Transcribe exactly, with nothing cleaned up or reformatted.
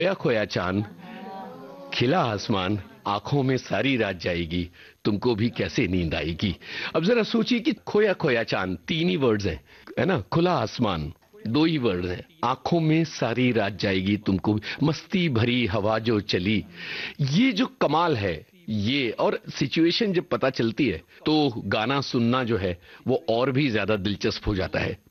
खोया खोया चांद, खिला आसमान, आंखों में सारी रात जाएगी, तुमको भी कैसे नींद आएगी। अब जरा सोचिए कि खोया खोया चांद तीन ही वर्ड्स हैं, है ना, खुला आसमान दो ही वर्ड हैं, आंखों में सारी रात जाएगी तुमको भी, मस्ती भरी हवा जो चली। ये जो कमाल है, ये और सिचुएशन जब पता चलती है तो गाना सुनना जो है वो और भी ज्यादा दिलचस्प हो जाता है।